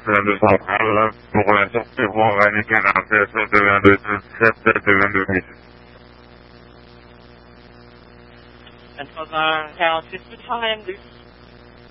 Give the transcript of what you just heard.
alla tulee soppivuoden ikäranteessa työntynyt And for the house, this time, this